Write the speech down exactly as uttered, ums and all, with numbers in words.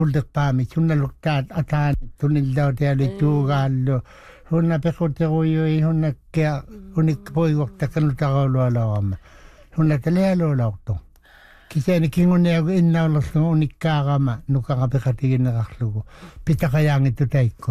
ulderpaami sunna luktaat ataan tunnildautiali tuugaallu hunna pequtteruйуи hunna kia unikpoiguartakanutaqaulualaorama hunna talialuulaortu kisani kingunniagu innaullerlugu unikkaarama nukaqapeqatigineqarlugu pitaqayaangittu taikku